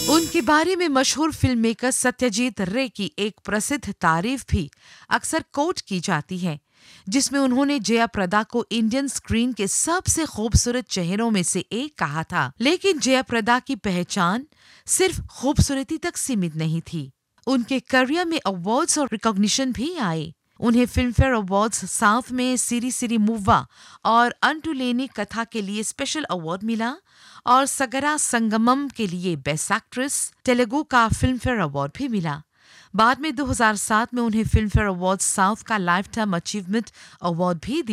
उनके बारे में मशहूर फिल्म मेकर सत्यजीत रे की एक प्रसिद्ध तारीफ भी अक्सर कोट की जाती है, जिसमें उन्होंने जया प्रदा को इंडियन स्क्रीन के सबसे खूबसूरत चेहरों में से एक कहा था। लेकिन जया प्रदा की पहचान सिर्फ खूबसूरती तक सीमित नहीं थी। उनके करियर में अवार्ड्स और रिकॉग्निशन भी आए। उन्हें फिल्मफेयर अवार्ड्स साउथ में सिरी सिरी मूवा और अंटुलेनी कथा के लिए स्पेशल अवार्ड मिला और सगरा संगमम के लिए बेस्ट एक्ट्रेस तेलुगु का फिल्मफेयर अवार्ड भी मिला। बाद में 2007 में उन्हें फिल्मफेयर अवार्ड्स साउथ का लाइफ टाइम अचीवमेंट अवार्ड भी दिया।